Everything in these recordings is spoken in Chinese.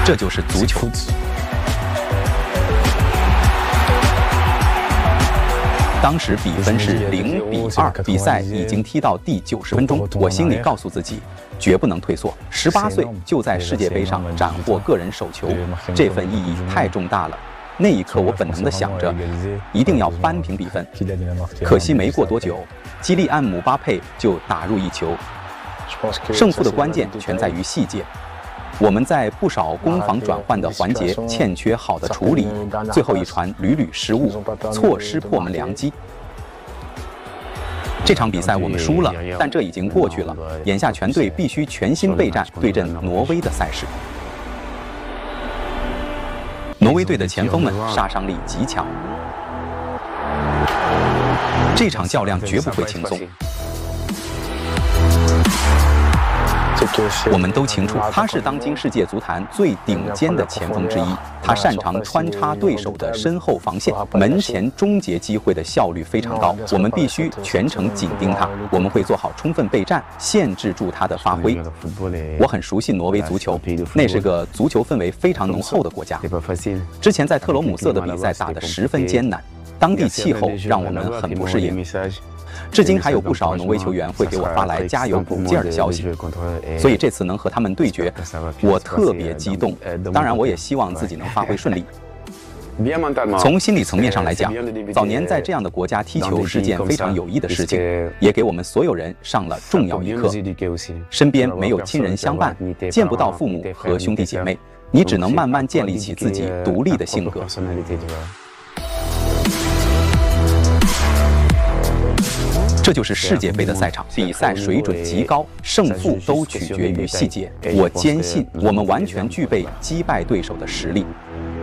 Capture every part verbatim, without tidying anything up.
这就是足球。当时比分是零比二，比赛已经踢到第九十分钟，我心里告诉自己，绝不能退缩。十八岁就在世界杯上斩获个人首球，这份意义太重大了。那一刻，我本能地想着，一定要扳平比分。可惜没过多久，基利安·姆巴佩就打入一球。胜负的关键全在于细节。我们在不少攻防转换的环节欠缺好的处理，最后一传屡屡失误，错失破门良机。这场比赛我们输了，但这已经过去了。眼下全队必须全心备战对阵挪威的赛事。挪威队的前锋们杀伤力极强，这场较量绝不会轻松。我们都清楚，他是当今世界足坛最顶尖的前锋之一。他擅长穿插对手的身后防线，门前终结机会的效率非常高。我们必须全程紧盯他，我们会做好充分备战，限制住他的发挥。我很熟悉挪威足球，那是个足球氛围非常浓厚的国家。之前在特罗姆瑟的比赛打得十分艰难，当地气候让我们很不适应。至今还有不少挪威球员会给我发来加油鼓劲儿的消息，所以这次能和他们对决，我特别激动。当然，我也希望自己能发挥顺利。从心理层面上来讲，早年在这样的国家踢球是件非常有益的事情，也给我们所有人上了重要一课。身边没有亲人相伴，见不到父母和兄弟姐妹，你只能慢慢建立起自己独立的性格。这就是世界杯的赛场，比赛水准极高，胜负都取决于细节。我坚信我们完全具备击败对手的实力。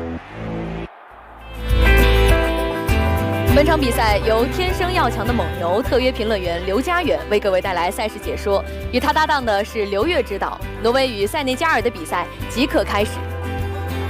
本场比赛由天生要强的蒙牛特约评论员刘家远为各位带来赛事解说，与他搭档的是刘越指导。挪威与塞内加尔的比赛即刻开始。